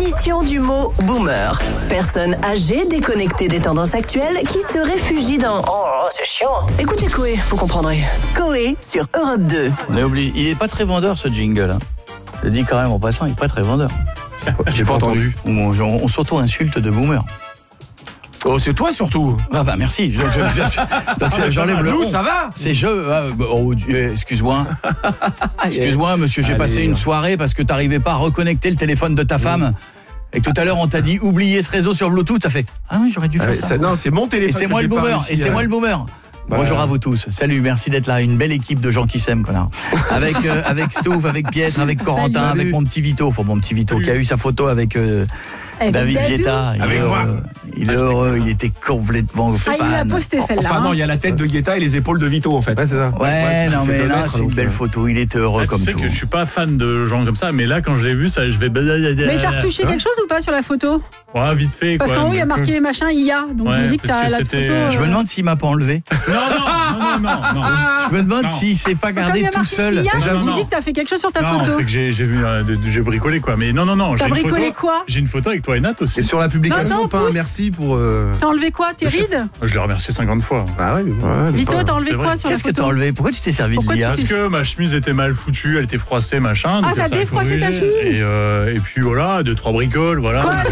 définition du mot boomer. Personne âgée déconnectée des tendances actuelles qui se réfugie dans « Oh, c'est chiant ». Écoutez Coé, vous comprendrez. Coé sur Europe 2. On a oublié, il est pas très vendeur ce jingle. Je le dis quand même en passant, il est pas très vendeur. J'ai pas entendu. On s'auto-insulte de boomer. Oh, c'est toi surtout. Ah bah merci. J'enlève le nous, on. ça va. C'est excuse-moi. Excuse-moi, monsieur, j'ai passé une soirée parce que t'arrivais pas à reconnecter le téléphone de ta femme. Et tout à l'heure, on t'a dit oubliez ce réseau sur Bluetooth. T'as fait ah oui, j'aurais dû faire ça. Non, c'est mon téléphone. Et c'est moi le boomer. Bonjour à vous tous. Salut, merci d'être là. Une belle équipe de gens qui s'aiment, connard. Avec Stouff, avec Pietre, avec Corentin, avec mon petit Vito. Enfin, mon petit Vito qui a eu sa photo avec David Guetta. Il est heureux, il était complètement fan. Il a posté celle-là. Enfin non, il y a la tête de Guetta et les épaules de Vito en fait. Ouais, c'est ça. Ouais, non mais là c'est une belle photo, il était heureux comme tout. Tu sais que je suis pas fan de gens comme ça, mais là quand je l'ai vu, ça, je vais. Mais t'as retouché quelque chose ou pas sur la photo? Ouais, vite fait. Parce qu'en haut il y a marqué machin IA, donc je me dis que t'as la photo. Je me demande s'il m'a pas enlevé. Non. Je me demande s'il s'est pas gardé tout seul. Je me dis que t'as fait quelque chose sur ta photo. Non, c'est que j'ai bricolé quoi, mais non. T'as bricolé quoi? J'ai une photo avec toi et Nat aussi. Et sur la publication, pas un merci pour. T'as enlevé quoi? Tes rides? Je l'ai remercié 50 fois. Ah ouais. Vito, t'as enlevé quoi sur la Qu'est-ce que photo? t'as enlevé? Pourquoi tu t'es servi de l'IA? Parce que ma chemise était mal foutue, elle était froissée, machin. Ah, t'as défroissé ta chemise? Et puis voilà, 2-3 bricoles, voilà. Quoi?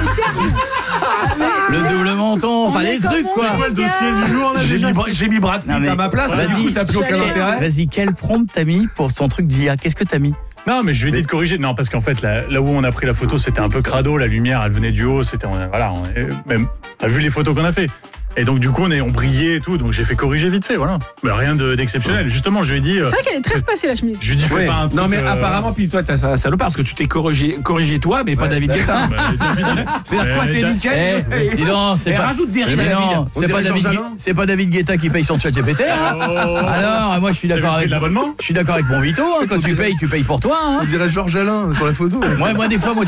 Le double menton, enfin les trucs quoi. C'est quoi le dossier du jour là? J'ai mis Brad Pitt à ma place, du coup ça n'a plus aucun intérêt. Vas-y, quel prompt t'as mis pour ton truc d'IA? Qu'est-ce que t'as mis? Non, mais je lui ai dit de corriger. Non, parce qu'en fait, là où on a pris la photo, c'était un peu crado. La lumière, elle venait du haut. T'as vu les photos qu'on a fait. Et donc, du coup, on brillait et tout. Donc, j'ai fait corriger vite fait, voilà. Mais rien d'exceptionnel. Justement, je lui ai dit. C'est vrai qu'elle est très repassée, la chemise. Je lui ai dit, fais pas un truc. Non, mais apparemment, puis toi, t'as ça salopard parce que tu t'es corrigé toi, mais pas David Guetta. C'est-à-dire, toi, t'es nickel. Rajoute des rides. Non, c'est pas David Guetta qui paye son ChatGPT. Alors, moi, je suis d'accord avec l'abonnement. Je suis d'accord avec mon Vito. Quand tu payes pour toi. On dirait Georges Alain sur la photo. Moi, des fois,